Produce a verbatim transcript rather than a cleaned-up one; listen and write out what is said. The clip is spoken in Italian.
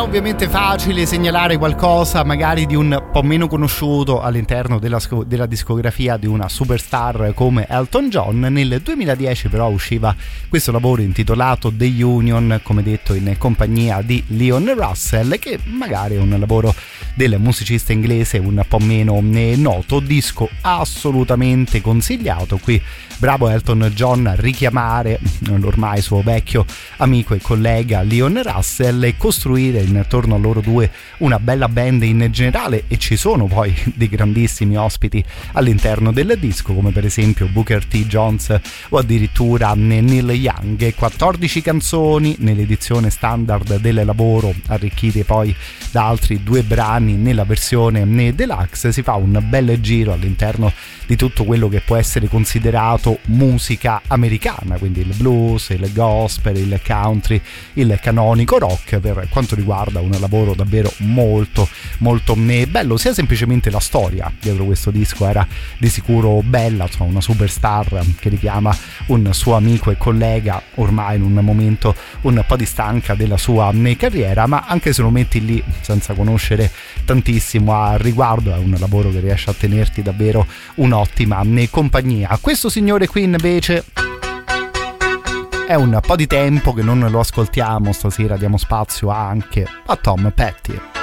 ovviamente facile segnalare qualcosa magari di un po' meno conosciuto all'interno della, della discografia di una superstar come Elton John. Nel duemiladieci però usciva questo lavoro intitolato The Union, come detto in compagnia di Leon Russell, che magari è un lavoro del musicista inglese un po' meno noto, disco assolutamente consigliato. Qui bravo Elton John a richiamare l'ormai suo vecchio amico e collega Leon Russell e costruire intorno a loro due una bella band in generale, e ci sono poi dei grandissimi ospiti all'interno del disco, come per esempio Booker T. Jones o addirittura Neil Young. quattordici canzoni nell'edizione standard del lavoro, arricchite poi da altri due brani nella versione deluxe. Si fa un bel giro all'interno di tutto quello che può essere considerato musica americana, quindi il blues, il gospel, il country, il canonico rock, per quanto riguarda un lavoro davvero molto molto bello. Sia semplicemente la storia dietro questo disco era di sicuro bella, insomma, una superstar che richiama un suo amico e collega ormai in un momento un po' di stanca della sua carriera, ma anche se lo metti lì senza conoscere tantissimo a riguardo è un lavoro che riesce a tenerti davvero un'ottima compagnia. Questo signore qui invece è un po' di tempo che non lo ascoltiamo, stasera diamo spazio anche a Tom Petty.